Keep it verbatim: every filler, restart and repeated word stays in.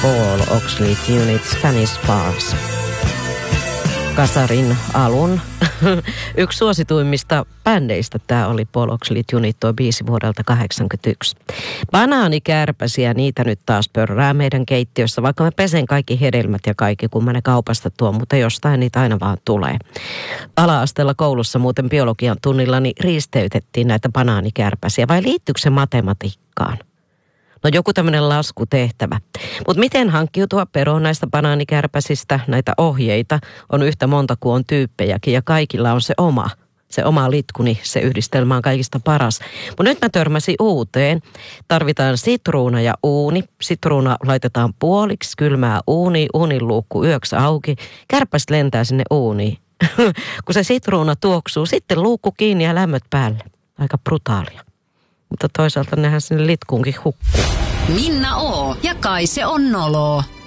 Paul Oxley Unit Spanish Sparks. Kasarin alun yksi suosituimmista bändeistä tämä oli Paul Oxley Unit, tuo biisi vuodelta kahdeksankymmentäyksi. Banaanikärpäsiä, niitä nyt taas pörrää meidän keittiössä, vaikka mä pesen kaikki hedelmät ja kaikki, kun mä ne kaupasta tuon, mutta jostain niitä aina vaan tulee. Ala-asteella koulussa muuten biologian tunnilla niin riisteytettiin näitä banaanikärpäsiä, vai liittyykö se matematiikkaan? No joku tämmöinen laskutehtävä. Mutta miten hankkiutua peroon näistä banaanikärpäsistä? Näitä ohjeita on yhtä monta kuin on tyyppejäkin ja kaikilla on se oma. Se oma litkuni, se yhdistelmä on kaikista paras. Mutta nyt mä törmäsin uuteen. Tarvitaan sitruuna ja uuni. Sitruuna laitetaan puoliksi, kylmää uuni, uunin luukku yöksi auki. Kärpäs lentää sinne uuniin. Kun se sitruuna tuoksuu, sitten luukku kiinni ja lämmöt päälle. Aika brutaalia. Mutta toisaalta nehän sinne litkuunkin hukkuu. Minna O. ja Kaise on noloo.